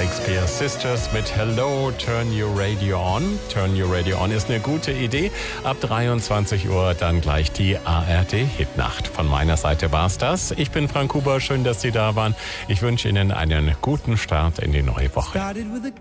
Shakespeare Sisters mit Hello, Turn Your Radio On. Turn Your Radio On ist eine gute Idee. Ab 23 Uhr dann gleich die ARD-Hitnacht. Von meiner Seite war's das. Ich bin Frank Huber, schön, dass Sie da waren. Ich wünsche Ihnen einen guten Start in die neue Woche.